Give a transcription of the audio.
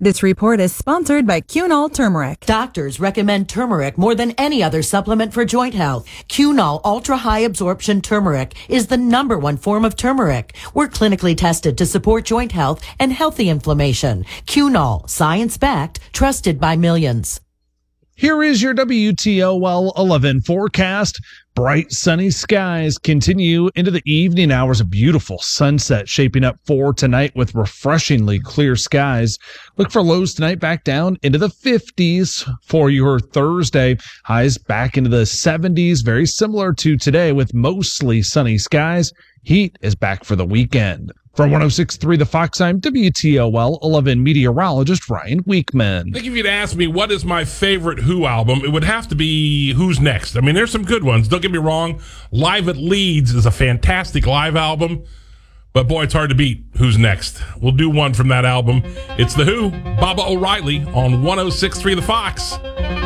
This report is sponsored by Cunol Turmeric. Doctors recommend turmeric more than any other supplement for joint health. Cunol Ultra High Absorption Turmeric is the #1 form of turmeric. We're clinically tested to support joint health and healthy inflammation. Cunol, science-backed, trusted by millions. Here is your WTOL 11 forecast. Bright sunny skies continue into the evening hours. A beautiful sunset shaping up for tonight with refreshingly clear skies. Look for lows tonight back down into the 50s for your Thursday. Highs back into the 70s, very similar to today with mostly sunny skies. Heat is back for the weekend. From 106.3 The Fox, I'm WTOL 11 meteorologist Ryan Weekman. I think if you'd ask me what is my favorite Who album, it would have to be Who's Next. I mean, there's some good ones. Don't get me wrong. Live at Leeds is a fantastic live album. But boy, it's hard to beat Who's Next. We'll do one from that album. It's The Who, Baba O'Reilly on 106.3 The Fox.